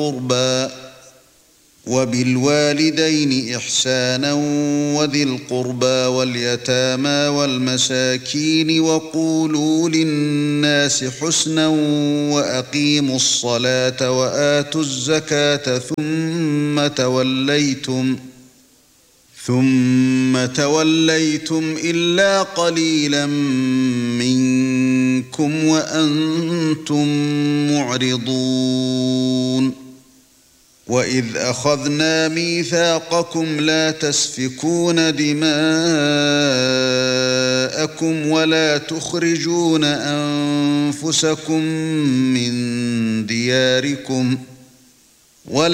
القربى وبالوالدين إحسانا وذي القربى واليتامى والمساكين وقولوا للناس حسنا وأقيموا الصلاة وآتوا الزكاة ثم توليتم إلا قليلا منكم وأنتم معرضون وَإِذْ أَخَذْنَا مِيثَاقَكُمْ لَا تَسْفِكُونَ دِمَاءَكُمْ وَلَا تُخْرِجُونَ أَنفُسَكُم مِّن دِيَارِكُمْ